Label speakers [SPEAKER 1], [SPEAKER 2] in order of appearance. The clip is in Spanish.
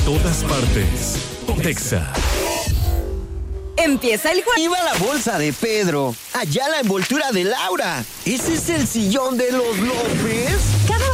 [SPEAKER 1] todas partes. Pontexa.
[SPEAKER 2] Empieza el juego.
[SPEAKER 3] Iba la bolsa de Pedro. Allá la envoltura de Laura. ¿Ese es el sillón de los López?
[SPEAKER 2] Cada